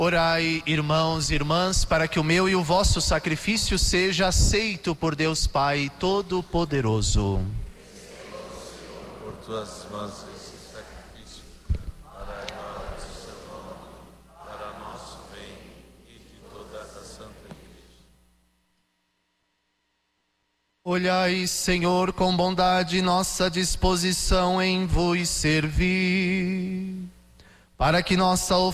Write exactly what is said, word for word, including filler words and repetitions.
Orai, irmãos e irmãs, para que o meu e o vosso sacrifício seja aceito por Deus Pai Todo-Poderoso. Por tuas mãos esse sacrifício, para nós, seu nome, para nosso bem e de toda a Santa Igreja. Olhai, Senhor, com bondade nossa disposição em vos servir, para que nossa